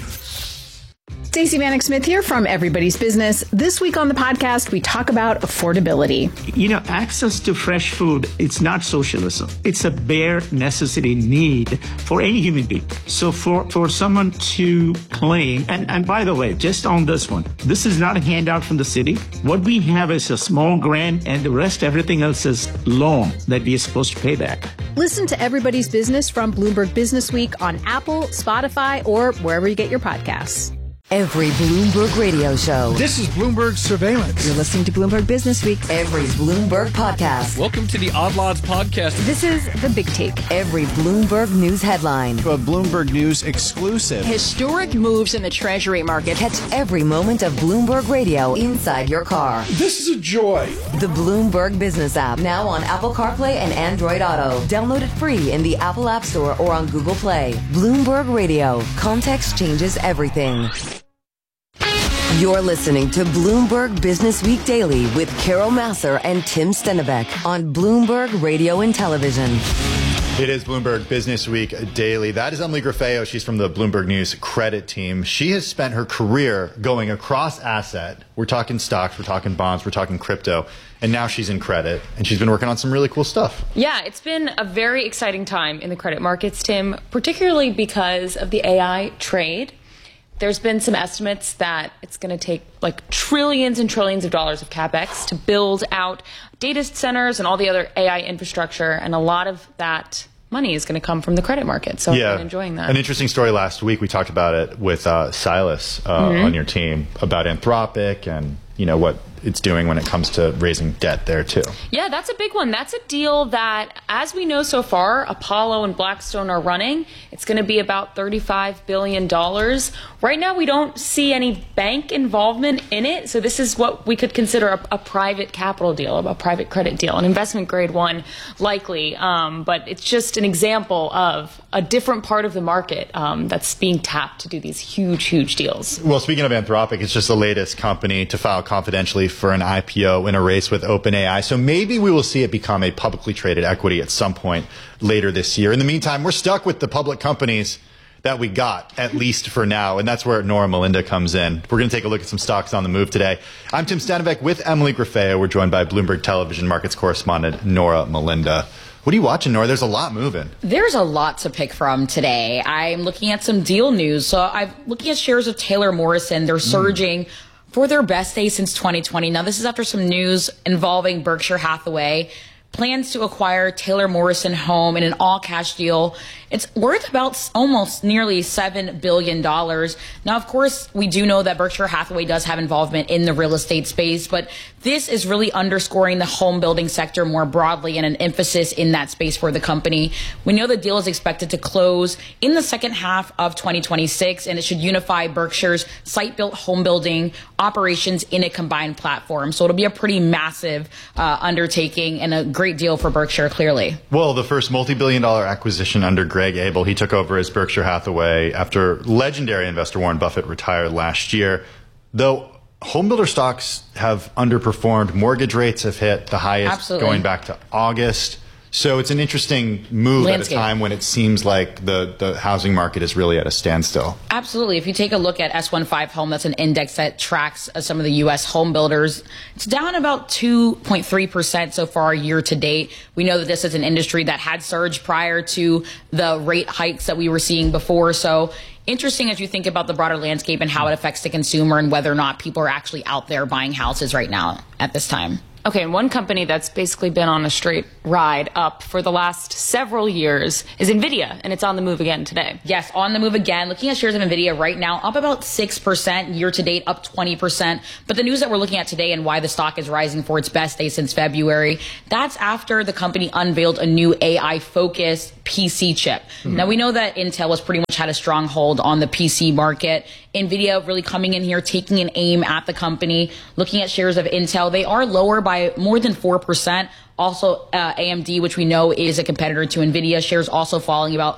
[SPEAKER 6] Stacey Vanek Smith here from Everybody's Business. This week on the podcast, we talk about affordability.
[SPEAKER 22] Access to fresh food, it's not socialism. It's a bare necessity need for any human being. So for someone to claim, and by the way, just on this one, this is not a handout from the city. What we have is a small grant and the rest, everything else is loan that we are supposed to pay back.
[SPEAKER 6] Listen to Everybody's Business from Bloomberg Business Week on Apple, Spotify, or wherever you get your podcasts.
[SPEAKER 14] Every Bloomberg radio show.
[SPEAKER 23] This is Bloomberg Surveillance.
[SPEAKER 6] You're listening to Bloomberg Business Week.
[SPEAKER 14] Every Bloomberg podcast.
[SPEAKER 23] Welcome to the Odd Lots podcast.
[SPEAKER 6] This is The Big Take.
[SPEAKER 14] Every Bloomberg news headline.
[SPEAKER 15] A Bloomberg News exclusive.
[SPEAKER 6] Historic moves in the Treasury market.
[SPEAKER 14] Catch every moment of Bloomberg Radio inside your car.
[SPEAKER 23] This is a joy.
[SPEAKER 14] The Bloomberg Business app, now on Apple CarPlay and Android Auto. Download it free in the Apple App Store or on Google Play. Bloomberg Radio. Context changes everything. You're listening to Bloomberg Business Week Daily with Carol Massar and Tim Stennebeck on Bloomberg Radio and Television.
[SPEAKER 3] It is Bloomberg Business Week Daily. That is Emily Grafeo. She's from the Bloomberg News credit team. She has spent her career going across asset. We're talking stocks, we're talking bonds, we're talking crypto. And now she's in credit, and she's been working on some really cool stuff.
[SPEAKER 2] Yeah, it's been a very exciting time in the credit markets, Tim, particularly because of the AI trade. There's been some estimates that it's going to take like trillions and trillions of dollars of CapEx to build out data centers and all the other AI infrastructure. And a lot of that money is going to come from the credit market. So I've been enjoying that.
[SPEAKER 3] An interesting story last week. We talked about it with Silas on your team about Anthropic and, what it's doing when it comes to raising debt there too.
[SPEAKER 2] Yeah, that's a big one. That's a deal that, as we know so far, Apollo and Blackstone are running. It's going to be about $35 billion. Right now, we don't see any bank involvement in it. So this is what we could consider a private capital deal, a private credit deal, an investment grade one, likely. But it's just an example of a different part of the market that's being tapped to do these huge, huge deals.
[SPEAKER 3] Well, speaking of Anthropic, it's just the latest company to file confidentially for an IPO in a race with OpenAI. So maybe we will see it become a publicly traded equity at some point later this year. In the meantime, we're stuck with the public companies that we got, at least for now. And that's where Nora Melinda comes in. We're going to take a look at some stocks on the move today. I'm Tim Stennebeck with Emily Grafeo. We're joined by Bloomberg Television Markets correspondent Nora Melinda. What are you watching, Nora? There's a lot moving.
[SPEAKER 6] There's a lot to pick from today. I'm looking at some deal news. So I'm looking at shares of Taylor Morrison. They're surging for their best day since 2020. Now, this is after some news involving Berkshire Hathaway plans to acquire Taylor Morrison Home in an all-cash deal. It's worth about almost nearly $7 billion. Now, of course, we do know that Berkshire Hathaway does have involvement in the real estate space, but this is really underscoring the home building sector more broadly and an emphasis in that space for the company. We know the deal is expected to close in the second half of 2026, and it should unify Berkshire's site-built home building operations in a combined platform. So it'll be a pretty massive undertaking and a great deal for Berkshire, clearly.
[SPEAKER 3] Well, the first multi-billion-dollar acquisition under Greg Abel. He took over as Berkshire Hathaway after legendary investor Warren Buffett retired last year. Though homebuilder stocks have underperformed, mortgage rates have hit the highest going back to August. So it's an interesting move
[SPEAKER 6] Landscape.
[SPEAKER 3] at a time when it seems like the housing market is really at a standstill.
[SPEAKER 6] Absolutely. If you take a look at S15 Home, that's an index that tracks some of the U.S. home builders. It's down about 2.3% so far year to date. We know that this is an industry that had surged prior to the rate hikes that we were seeing before. So interesting as you think about the broader landscape and how it affects the consumer and whether or not people are actually out there buying houses right now at this time.
[SPEAKER 2] Okay, and one company that's basically been on a straight ride up for the last several years is NVIDIA, and it's on the move again today.
[SPEAKER 6] Yes, on the move again. Looking at shares of NVIDIA right now, up about 6%, year to date up 20%. But the news that we're looking at today and why the stock is rising for its best day since February, that's after the company unveiled a new AI-focused PC chip. Now, we know that Intel has pretty much had a strong hold on the PC market. NVIDIA really coming in here, taking an aim at the company. Looking at shares of Intel, they are lower by more than 4%. Also, AMD, which we know is a competitor to NVIDIA, shares also falling about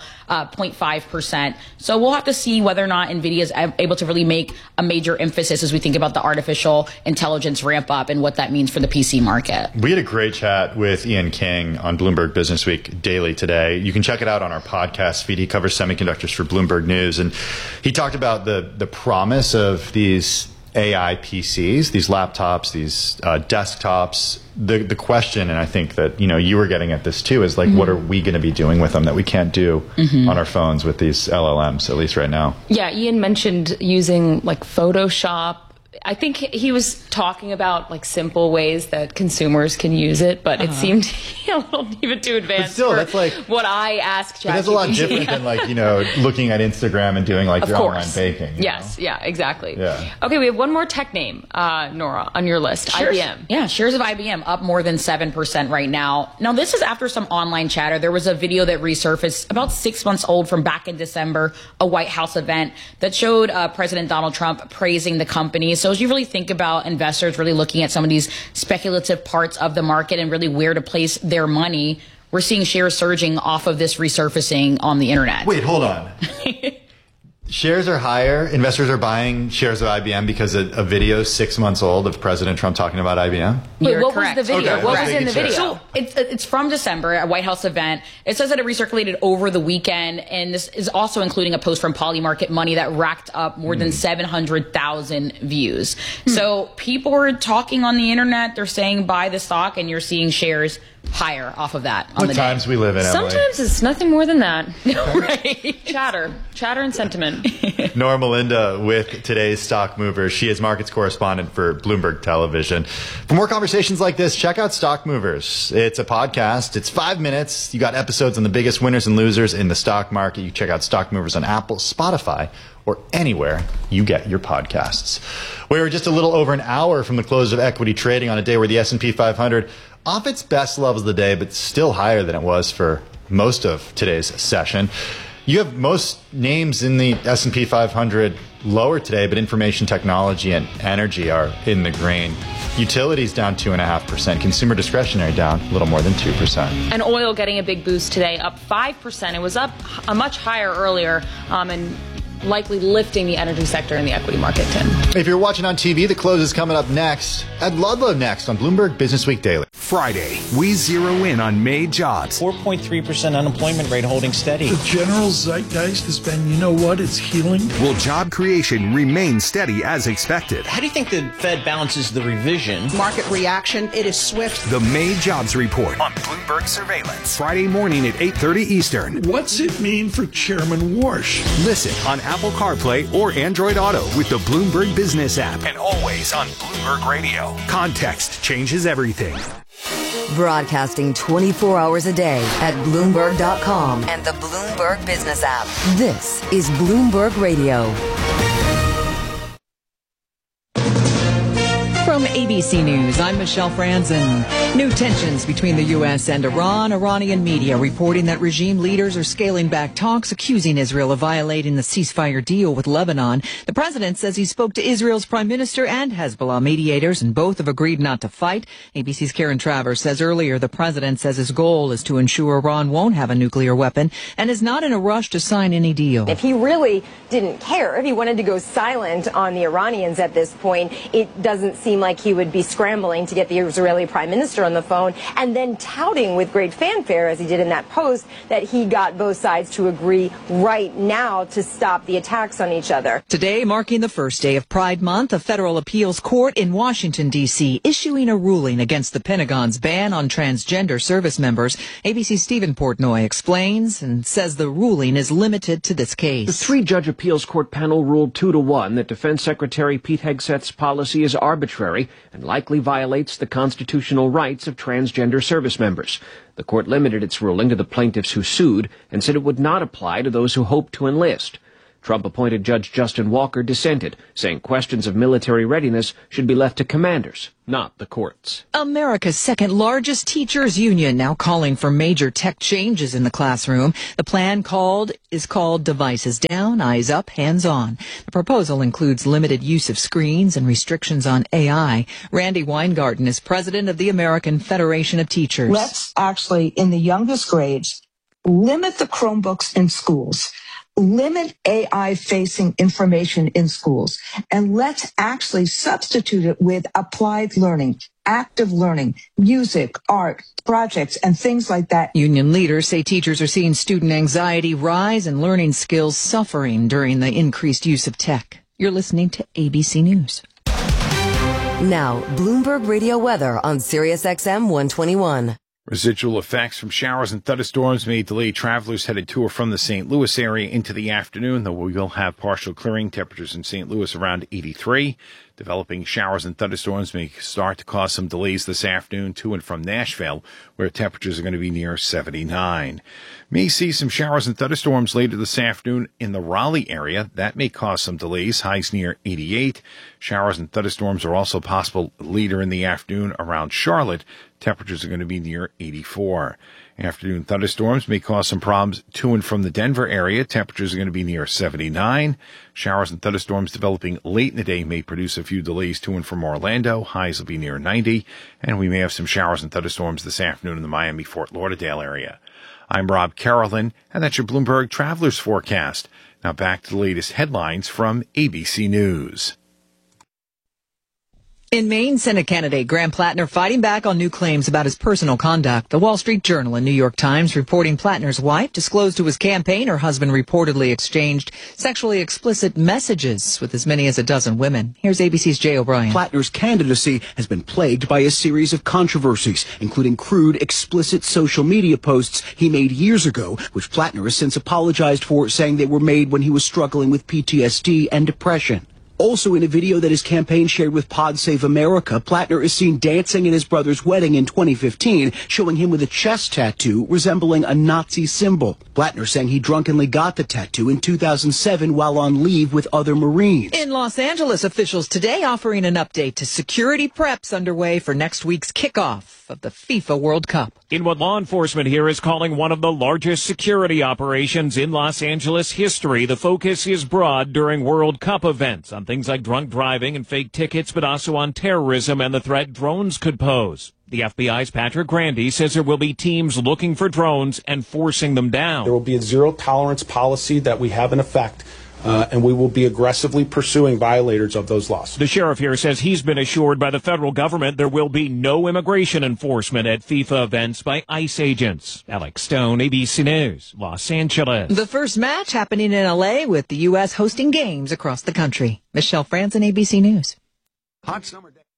[SPEAKER 6] 0.5%. So we'll have to see whether or not NVIDIA is able to really make a major emphasis as we think about the artificial intelligence ramp up and what that means for the PC market.
[SPEAKER 3] We had a great chat with Ian King on Bloomberg Business Week Daily today. You can check it out on our podcast feed. He covers semiconductors for Bloomberg News. And he talked about the promise of these AI PCs, these laptops, these desktops. The question, and I think that you were getting at this too, is like, what are we going to be doing with them that we can't do on our phones with these LLMs, at least right now?
[SPEAKER 2] Yeah, Ian mentioned using like Photoshop. I think he was talking about like simple ways that consumers can use it, but it seemed a little even too advanced.
[SPEAKER 3] But still,
[SPEAKER 2] for
[SPEAKER 3] that's like
[SPEAKER 2] what I asked ChatGPT.
[SPEAKER 3] But that's a lot different than like looking at Instagram and doing like your online baking.
[SPEAKER 2] Yes, yeah, exactly.
[SPEAKER 3] Yeah.
[SPEAKER 2] Okay, we have one more tech name, Nora, on your list. IBM.
[SPEAKER 6] Yeah, shares of IBM up more than 7% right now. Now, this is after some online chatter. There was a video that resurfaced about 6 months old from back in December, a White House event that showed President Donald Trump praising the company. So as you really think about investors really looking at some of these speculative parts of the market and really where to place their money, we're seeing shares surging off of this resurfacing on the internet.
[SPEAKER 3] Wait, hold on. Shares are higher. Investors are buying shares of IBM because a video 6 months old of President Trump talking about IBM.
[SPEAKER 2] Wait, what was the video?
[SPEAKER 3] Okay,
[SPEAKER 2] what was in the video?
[SPEAKER 6] So it's from December, a White House event. It says that it recirculated over the weekend, and this is also including a post from Polymarket Money that racked up more than 700,000 views. So people were talking on the internet. They're saying buy the stock, and you're seeing shares higher off of that.
[SPEAKER 3] What times we live in, Emily.
[SPEAKER 2] Sometimes it's nothing more than that. Right. Chatter and sentiment.
[SPEAKER 3] Nora Melinda with today's Stock Movers. She is markets correspondent for Bloomberg Television. For more conversations like this, check out Stock Movers. It's a podcast. It's 5 minutes. You got episodes on the biggest winners and losers in the stock market. You check out Stock Movers on Apple, Spotify, or anywhere you get your podcasts. We're just a little over an hour from the close of equity trading on a day where the S&P 500 off its best levels of the day, but still higher than it was for most of today's session. You have most names in the S&P 500 lower today, but information technology and energy are in the green. Utilities down 2.5%. Consumer discretionary down a little more than 2%.
[SPEAKER 2] And oil getting a big boost today, up 5%. It was up a much higher earlier, and likely lifting the energy sector in the equity market, Tim.
[SPEAKER 3] If you're watching on TV, the close is coming up next. Ed Ludlow next on Bloomberg Business Week Daily.
[SPEAKER 7] Friday, we zero in on May jobs.
[SPEAKER 9] 4.3% unemployment rate holding steady.
[SPEAKER 23] The general zeitgeist has been, it's healing.
[SPEAKER 7] Will job creation remain steady as expected?
[SPEAKER 9] How do you think the Fed balances the revision?
[SPEAKER 10] Market reaction, it is swift.
[SPEAKER 7] The May jobs report on Bloomberg Surveillance. Friday morning at 8:30 Eastern.
[SPEAKER 23] What's it mean for Chairman Warsh?
[SPEAKER 7] Listen on Apple CarPlay or Android Auto with the Bloomberg Business app. And always on Bloomberg Radio. Context changes everything.
[SPEAKER 14] Broadcasting 24 hours a day at Bloomberg.com and the Bloomberg Business app. This is Bloomberg Radio.
[SPEAKER 12] From ABC News, I'm Michelle Franzen. New tensions between the U.S. and Iran. Iranian media reporting that regime leaders are scaling back talks, accusing Israel of violating the ceasefire deal with Lebanon. The president says he spoke to Israel's prime minister and Hezbollah mediators, and both have agreed not to fight. ABC's Karen Travers says earlier the president says his goal is to ensure Iran won't have a nuclear weapon and is not in a rush to sign any deal.
[SPEAKER 11] If he really didn't care, if he wanted to go silent on the Iranians at this point, it doesn't seem like he would be scrambling to get the Israeli prime minister on the phone and then touting with great fanfare, as he did in that post, that he got both sides to agree right now to stop the attacks on each other.
[SPEAKER 12] Today, marking the first day of Pride Month, a federal appeals court in Washington, D.C. issuing a ruling against the Pentagon's ban on transgender service members. ABC's Stephen Portnoy explains and says the ruling is limited to this case.
[SPEAKER 13] The three-judge appeals court panel ruled 2-1 that Defense Secretary Pete Hegseth's policy is arbitrary and likely violates the constitutional rights of transgender service members. The court limited its ruling to the plaintiffs who sued and said it would not apply to those who hope to enlist. Trump-appointed Judge Justin Walker dissented, saying questions of military readiness should be left to commanders, not the courts.
[SPEAKER 12] America's second largest teachers union now calling for major tech changes in the classroom. The plan is called Devices Down, Eyes Up, Hands On. The proposal includes limited use of screens and restrictions on AI. Randy Weingarten is president of the American Federation of Teachers.
[SPEAKER 16] Let's actually, in the youngest grades, limit the Chromebooks in schools. Limit AI-facing information in schools, and let's actually substitute it with applied learning, active learning, music, art, projects, and things like that.
[SPEAKER 12] Union leaders say teachers are seeing student anxiety rise and learning skills suffering during the increased use of tech. You're listening to ABC News.
[SPEAKER 14] Now, Bloomberg Radio weather on Sirius XM 121.
[SPEAKER 24] Residual effects from showers and thunderstorms may delay travelers headed to or from the St. Louis area into the afternoon, though we will have partial clearing. Temperatures in St. Louis around 83. Developing showers and thunderstorms may start to cause some delays this afternoon to and from Nashville, where temperatures are going to be near 79. May see some showers and thunderstorms later this afternoon in the Raleigh area. That may cause some delays, highs near 88. Showers and thunderstorms are also possible later in the afternoon around Charlotte. Temperatures are going to be near 84. Afternoon thunderstorms may cause some problems to and from the Denver area. Temperatures are going to be near 79. Showers and thunderstorms developing late in the day may produce a few delays to and from Orlando. Highs will be near 90. And we may have some showers and thunderstorms this afternoon in the Miami-Fort Lauderdale area. I'm Rob Carolyn, and that's your Bloomberg Travelers Forecast. Now back to the latest headlines from ABC News.
[SPEAKER 12] In Maine, Senate candidate Graham Plattner fighting back on new claims about his personal conduct. The Wall Street Journal and New York Times reporting Plattner's wife disclosed to his campaign her husband reportedly exchanged sexually explicit messages with as many as a dozen women. Here's ABC's Jay O'Brien.
[SPEAKER 25] Plattner's candidacy has been plagued by a series of controversies, including crude, explicit social media posts he made years ago, which Plattner has since apologized for, saying they were made when he was struggling with PTSD and depression. Also in a video that his campaign shared with Pod Save America, Plattner is seen dancing at his brother's wedding in 2015, showing him with a chest tattoo resembling a Nazi symbol. Plattner saying he drunkenly got the tattoo in 2007 while on leave with other Marines.
[SPEAKER 12] In Los Angeles, officials today offering an update to security preps underway for next week's kickoff of the FIFA World Cup.
[SPEAKER 26] In what law enforcement here is calling one of the largest security operations in Los Angeles history, the focus is broad during World Cup events on things like drunk driving and fake tickets, but also on terrorism and the threat drones could pose. The FBI's Patrick Grandy says there will be teams looking for drones and forcing them down.
[SPEAKER 27] There will be a zero-tolerance policy that we have in effect, and we will be aggressively pursuing violators of those laws.
[SPEAKER 26] The sheriff here says he's been assured by the federal government there will be no immigration enforcement at FIFA events by ICE agents. Alex Stone, ABC News, Los Angeles.
[SPEAKER 12] The first match happening in L.A. with the U.S. hosting games across the country. Michelle Franzen, ABC News.
[SPEAKER 25] Hot summer day.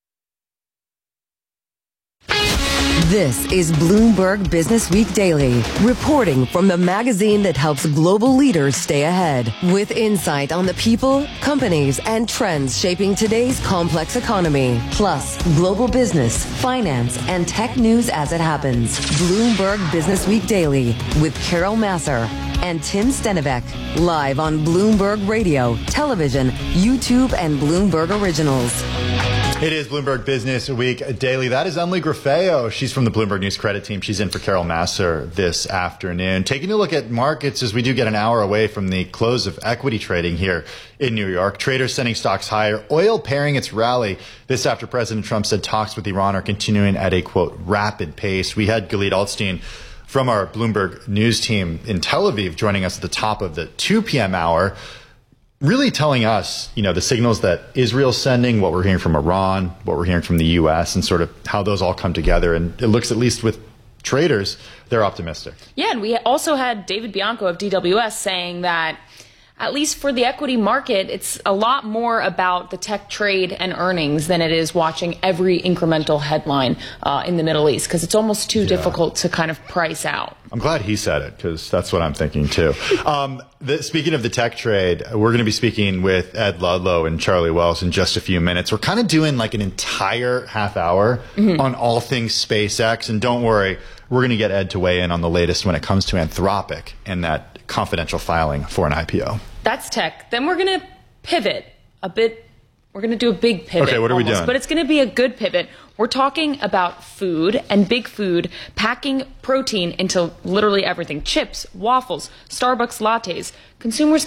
[SPEAKER 14] This is Bloomberg Business Week Daily, reporting from the magazine that helps global leaders stay ahead, with insight on the people, companies, and trends shaping today's complex economy, plus global business, finance, and tech news as it happens. Bloomberg Business Week Daily with Carol Massar and Tim Stenivek, live on Bloomberg Radio, television, YouTube, and Bloomberg Originals.
[SPEAKER 3] It is Bloomberg Business Week Daily. That is Emily Grafeo. She's from the Bloomberg News Credit Team. She's in for Carol Massar this afternoon. Taking a look at markets as we do get an hour away from the close of equity trading here in New York. Traders sending stocks higher. Oil pairing its rally. This after President Trump said talks with Iran are continuing at a, quote, rapid pace. We had Galit Altstein from our Bloomberg News team in Tel Aviv joining us at the top of the 2 p.m. hour. really telling us, the signals that Israel's sending, what we're hearing from Iran, what we're hearing from the U.S., and sort of how those all come together. And it looks, at least with traders, they're optimistic.
[SPEAKER 2] Yeah, and we also had David Bianco of DWS saying that, at least for the equity market, it's a lot more about the tech trade and earnings than it is watching every incremental headline in the Middle East, because it's almost too difficult to kind of price out.
[SPEAKER 3] I'm glad he said it, because that's what I'm thinking too. Speaking of the tech trade, we're going to be speaking with Ed Ludlow and Charlie Wells in just a few minutes. We're kind of doing like an entire half hour on all things SpaceX. And don't worry, we're going to get Ed to weigh in on the latest when it comes to Anthropic and that confidential filing for an IPO.
[SPEAKER 2] That's tech. Then we're going to pivot a bit. We're going to do a big pivot.
[SPEAKER 3] Okay, what are we doing?
[SPEAKER 2] But it's going to be a good pivot. We're talking about food and big food packing protein into literally everything. Chips, waffles, Starbucks lattes. Consumers